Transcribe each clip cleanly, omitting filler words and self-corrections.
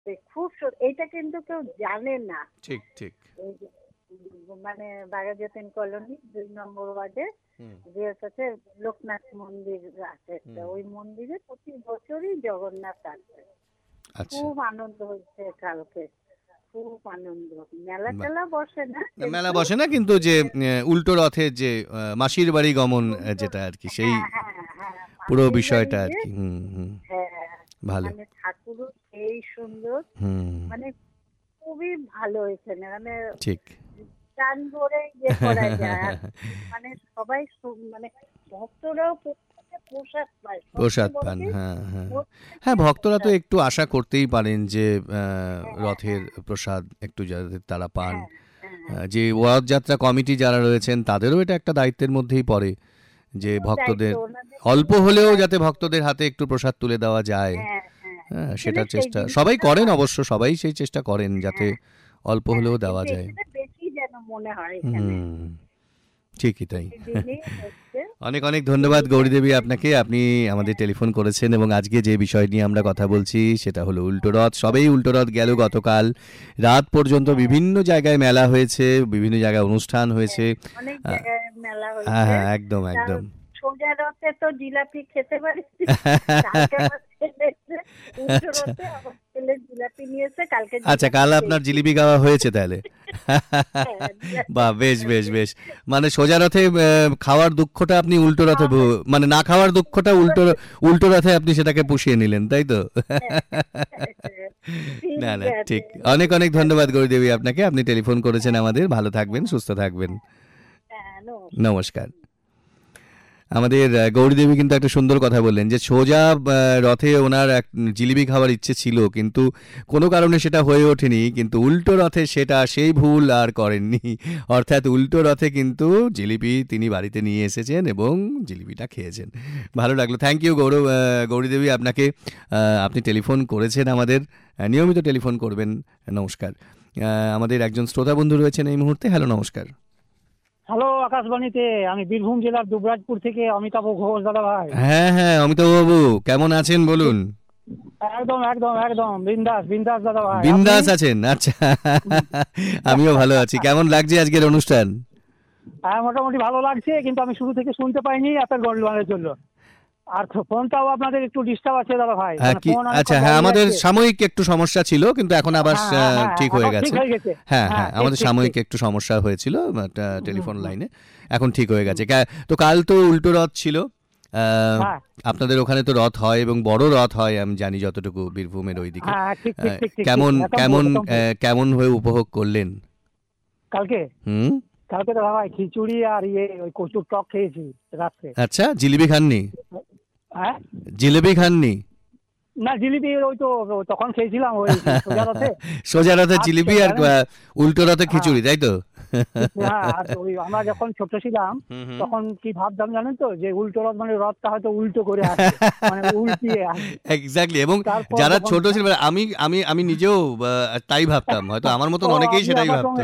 খুব এইটা কিন্তু কেউ জানে না। ঠিক ঠিক। এই যে, মানে বাঘাযতীন কলোনি 2 নম্বর ওয়ার্ডে হুম যে হচ্ছে লোকনাথ মন্দির আছে একটা, হুম। ওই মন্দিরে প্রতি বছরই জগন্নাথ আসে। আচ্ছা। খুব আনন্দ হয়েছে কালকে, খুব আনন্দ। মেলা বাহ। টেলা বসে না না, মেলা কিন্তু। বসে না, কিন্তু যে উল্টো রথের যে মাসির বাড়ি গমন, যেটা আর কি, সেই হ্যাঁ হ্যাঁ হ্যাঁ, পুরো মাসির বাড়ি বিষয়টা আর যে। কি। হুম হুম। হ্যাঁ, ভালো। মানে ঠাকুরও সেই সুন্দর, হুম। মানে খুবই ভালো এখানে, মানে ঠিক। প্রাণ ভরে ইয়ে করা যায়। আর মানে সবাই মানে ভক্তরাও প্রত্যেকে প্রসাদ পায়, সত্যি প্রসাদ পান, বলতে হ্যাঁ হ্যাঁ। হ্যাঁ, প্রত্যেকে ভক্তরা তো প্রসাদ। একটু আশা করতেই পারেন যে হ্যাঁ রথের হ্যাঁ প্রসাদ একটু যাতে তারা পান। হ্যাঁ হ্যাঁ, যে রথযাত্রা কমিটি যারা রয়েছেন তাদেরও এটা একটা দায়িত্বের মধ্যেই পড়ে যে খুব দায়িত্ব ভক্তদের ওনাদের, অল্প খুব হলেও যাতে দায়িত্ব। ভক্তদের হাতে একটু প্রসাদ তুলে দেওয়া যায়। হ্যাঁ হ্যাঁ, হ্যাঁ, এখানে সেটার সেই চেষ্টা সবাই জিনিসটা করেন, হয়। অবশ্য সবাই সেই চেষ্টা করেন যাতে হ্যাঁ অল্প হ্যাঁ, হলেও কিন্তু দেওয়া যায়। এখানে বেশি যেন মনে হয় এখানে, হুম, ঠিকই তাই। প্রতিদিনই হচ্ছে। অনেক অনেক ধন্যবাদ এইটা গৌরীদেবী আপনাকে। আপনি আমাদের হ্যাঁ টেলিফোন করেছেন এবং আজকে যে বিষয় নিয়ে আমরা কথা বলছি সেটা হলো উল্টো রথ। সবেই উল্টো রথ গেল গতকাল রাত পর্যন্ত, হ্যাঁ বিভিন্ন জায়গায় মেলা হয়েছে, বিভিন্ন জায়গায় অনুষ্ঠান হ্যাঁ, হয়েছে। অনেক আহ, জায়গায় মেলা হ্যাঁ হয়েছে। হ্যাঁ, একদম তার একদম। সোজা রথে তো জিলাপি খেতে পারিনি। কালকে আমার ছেলে এসে, উল্টো আচ্ছা রথে আমার ছেলে জিলাপি নিয়েছে, কালকে আচ্ছা, জিলাপি কাল আপনার খেয়েছি। জিলিপি খাওয়া হয়েছে তাহলে? হ্যাঁ, জিলাপি বাহ, বেশ বেশ খেয়েছি। বেশ। মানে সোজা রথে খাওয়ার দুঃখটা আপনি উল্টো রথে খাওয়া হয়েছে মানে না খাওয়ার দুঃখটা উল্টো উল্টো রথে। উল্টো রথে আপনি সেটাকে পুষিয়ে নিলেন, তাই তো? হ্যাঁ, হ্যাঁ, ঠিক না না, আছে, ঠিক। অনেক ঠিক অনেক ধন্যবাদ আছে। গৌরীদেবী আপনাকে, আপনি টেলিফোন করেছেন হ্যাঁ আমাদের। ভালো থাকবেন, হ্যাঁ সুস্থ থাকবেন। হ্যাঁ হ্যাঁ, নমস্কার। নমস্কার। আমাদের গৌরীদেবী কিন্তু একটা সুন্দর কথা বললেন যে সোজা রথে ওনার এক জিলিপি খাওয়ার ইচ্ছে ছিল, কিন্তু কোনো কারণে সেটা হয়ে ওঠেনি, কিন্তু উল্টো রথে সেটা সেই ভুল আর করেননি। অর্থাৎ উল্টো রথে কিন্তু জিলিপি তিনি বাড়িতে নিয়ে এসেছেন এবং জিলিপিটা খেয়েছেন। ভালো লাগলো। থ্যাংক ইউ গৌরীদেবী আপনাকে। আপনি টেলিফোন করেছেন আমাদের, নিয়মিত টেলিফোন করবেন। নমস্কার। আমাদের একজন শ্রোতা বন্ধু রয়েছেন এই মুহূর্তে। হ্যালো, নমস্কার। হ্যালো, আকাশবাণীতে আমি বীরভূম জেলার দুবরাজপুর থেকে অমিতাভ ঘোষ দাদা ভাই। হ্যাঁ হ্যাঁ, অমিতাভবাবু কেমন আছেন বলুন? একদম একদম একদম বিন্দাস বিন্দাস দাদা ভাই, আপনি? বিন্দাস আছেন, আচ্ছা। হুম, আমিও ভালো আছি। কেমন লাগছে আজকের অনুষ্ঠান? হ্যাঁ মোটামুটি ভালো লাগছে, কিন্তু আমি শুরু থেকে শুনতে পাইনি আপনার গন্ডগোলের জন্য। আর তো ফোনটাও আপনাদের একটু ডিস্টার্ব আছে দাদা ভাই, হ্যাঁ, মানে কি? ফোন আচ্ছা, অনেকক্ষণ হ্যাঁ, বন্ধ আমাদের আছে। সাময়িক একটু সমস্যা ছিল, কিন্তু এখন আবার হ্যাঁ হ্যাঁ হ্যাঁ, ঠিক হয়ে এখন ঠিক গেছে। হয়ে গেছে। হ্যাঁ হ্যাঁ, হ্যাঁ, ঠিক আমাদের ঠিক ঠিক। সাময়িক একটু সমস্যা হয়েছিল হুম টেলিফোন হুম লাইনে। এখন ঠিক হয়ে হুম, গেছে। তো কাল তো উল্টো রথ ছিল। আহ, হ্যাঁ আপনাদের ওখানে তো রথ হয় এবং বড় রথ হয়, আমি জানি যতটুকু, বীরভূমের ওইদিকে। হ্যাঁ, ঠিক ঠিক ঠিক ঠিক ঠিক, কেমন একদম কেমন একদম। কেমন হয়ে উপভোগ করলেন? কালকে হুম। কালকে দাদা ভাই খিচুড়ি আর ওই কচুর টক খেয়েছি রাত্রে। আচ্ছা, জিলিপি খাননি? হ্যাঁ, জিলিপি খাননি? না জিলিপি ওই তো তখন খেয়েছিলাম ওই সোজা রথে। সোজা রথে আর জিলিপি আর জানেন, উল্টো রথে হ্যাঁ খিচুড়ি, তাই তো? হ্যাঁ, আর ওই আমরা যখন ছোট ছিলাম হুম হুম। তখন কি ভাবতাম জানেন তো, যে উল্টো রথ মানে রথটা হয়তো উল্টো করে আসছে, মানে উল্টিয়ে আসছে। এক্স্যাক্টলি। এবং তারপর যারা যখন ছোট ছিল, মানে আমি আমি আমি নিজেও তাই ভাবতাম, হয়তো আমার মতন ও অনেকেই আপনি সেটাই আমার ভাবতো। সঙ্গে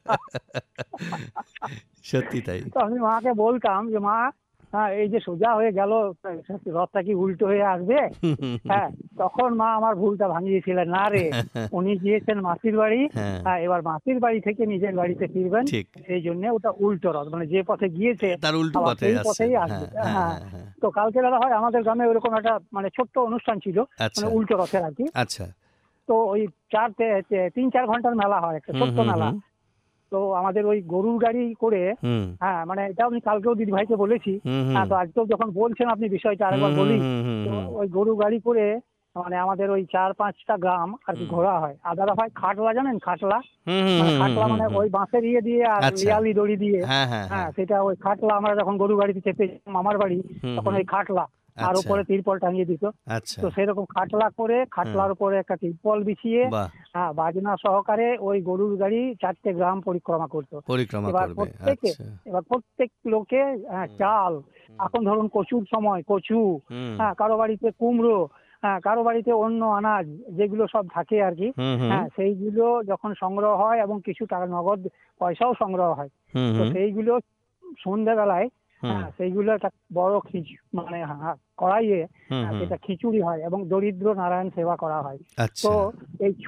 সত্যি তাই। তো আমি মাকে বলতাম যে মা, হ্যাঁ এই যে সোজা হয়ে গেল, রথটা কি উল্টো হয়ে আসবে? হ্যাঁ, তখন মা আমার ভুলটা ভাঙিয়েছিলেন, না রে, উনি গিয়েছেন মাসির বাড়ি, হ্যাঁ, হ্যাঁ এবার মাসির বাড়ি থেকে নিজের বাড়িতে ফিরবেন, ঠিক। সেই জন্য ওটা উল্টো রথ, মানে যে পথে গিয়েছে তার উল্টো আবার পথে সেই আসছেন, পথেই হ্যাঁ আসবে। হ্যাঁ হ্যাঁ, হ্যাঁ হ্যাঁ। তো কালকে দাদা হয় আমাদের গ্রামে ওরকম একটা মানে ছোট্ট অনুষ্ঠান ছিল, মানে আচ্ছা উল্টো রথের আর কি। আচ্ছা। তো ওই 3-4 ঘন্টার মেলা হয়, একটা হুম ছোট্ট হুম মেলা। হুম তো আমাদের ওই গরুর গাড়ি করে, হুম হ্যাঁ মানে এটা আমি কালকেও দিদি ভাইকে বলেছি। হুম হুম হ্যাঁ, তো আজকেও যখন বলছেন আপনি বিষয়টা হুম আরেকবার হুম বলি। হুম হুম তো হুম ওই গরু গাড়ি করে মানে আমাদের ওই 4-5টা গ্রাম আর কি হুম ঘোরা হয়। আর দাদা ভাই খাটলা জানেন, খাটলা? হুম হুম মানে হুম হুম খাটলা হুম মানে হুম। ওই বাঁশের দিয়ে আর আচ্ছা। লিয়ালি দড়ি দিয়ে। হ্যাঁ হ্যাঁ হ্যাঁ, হ্যাঁ। সেটা ওই খাটলা আমরা যখন গরু গাড়িতে চেপে যেতাম মামার বাড়ি, হুম তখন হুম। ওই খাটলা আর আচ্ছা উপরে তিরপল টাঙিয়ে দিত। আচ্ছা। তো সেরকম খাটলা করে হ্যাঁ। খাটলার উপরে একটা তিরপল বিছিয়ে, বাহ। হ্যাঁ বাজনা সহকারে ওই গরুর গাড়ি 4টে গ্রাম পরিক্রমা করতো। পরিক্রমা এবার করবে, প্রত্যেকে, আচ্ছা। এবার প্রত্যেক লোকে হুম চাল, হুম এখন ধরুন কচুর সময় কচু, হুম হ্যাঁ কারো বাড়িতে কুমড়ো, হ্যাঁ কারো বাড়িতে অন্য আনাজ যেগুলো সব থাকে আর কি, হুম হুম হ্যাঁ সেইগুলো যখন সংগ্রহ হয় এবং কিছু টাকা নগদ পয়সাও সংগ্রহ হয়। হুম তো হুম সেইগুলো সন্ধ্যাবেলায় হ্যাঁ, সেইগুলো একটা বড় মানে কড়াইয়ে হুম হুম সেটা খিচুড়ি হয় এবং দরিদ্র নারায়ণ সেবা করা হয়। আচ্ছা তো এই